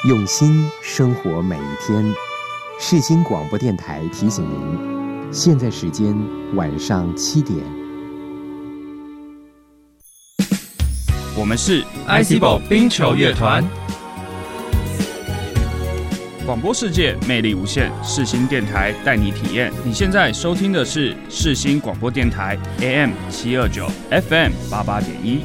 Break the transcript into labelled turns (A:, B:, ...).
A: 用心生活每一天。世新广播电台提醒您，现在时间晚上7点。
B: 我们是 ICBO 冰球乐团。广播世界魅力无限，世新电台带你体验。你现在收听的是世新广播电台 AM 729 FM 88.1。